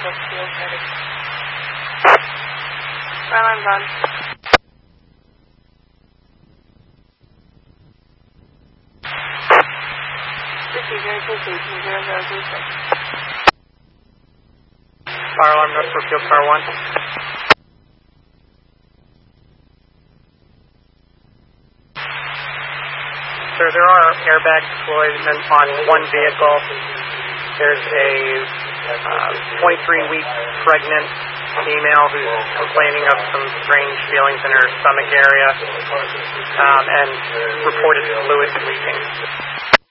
field heading. Skyline's on. Fire alarm, North Brookfield, Fire 1. Sir, there are airbags deployed on one vehicle. There's a 23-week pregnant female who's complaining of some strange feelings in her stomach area and reported fluid leaking.